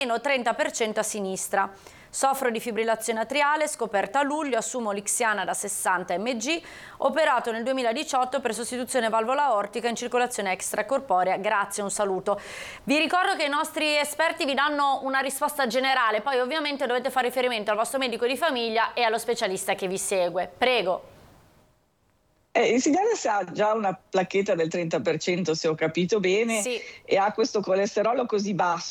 meno 30% a sinistra. Soffro di fibrillazione atriale, scoperta a luglio, assumo Lixiana da 60 mg, operato nel 2018 per sostituzione valvola aortica in circolazione extracorporea. Grazie, un saluto. Vi ricordo che i nostri esperti vi danno una risposta generale, poi ovviamente dovete fare riferimento al vostro medico di famiglia e allo specialista che vi segue. Prego. Il signore ha già una placchetta del 30%, se ho capito bene, Sì. e ha questo colesterolo così basso.